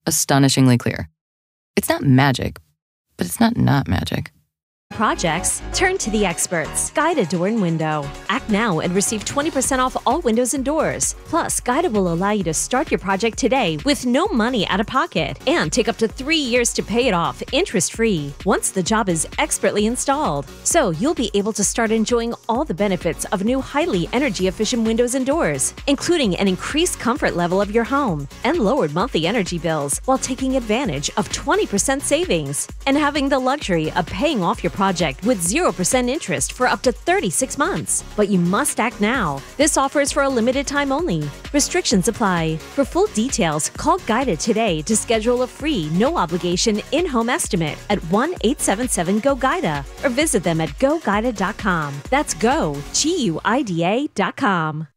astonishingly clear. It's not magic, but it's not magic. Projects? Turn to the experts. Guida Door and Window. Act now and receive 20% off all windows and doors. Plus, Guida will allow you to start your project today with no money out of pocket and take up to 3 years to pay it off interest-free once the job is expertly installed. So you'll be able to start enjoying all the benefits of new highly energy-efficient windows and doors, including an increased comfort level of your home and lowered monthly energy bills while taking advantage of 20% savings and having the luxury of paying off your project with 0% interest for up to 36 months. But you must act now. This offer is for a limited time only. Restrictions apply. For full details, call Guida today to schedule a free, no-obligation in-home estimate at 1-877-GO-GUIDA or visit them at GoGuida.com. That's go, Guida.com.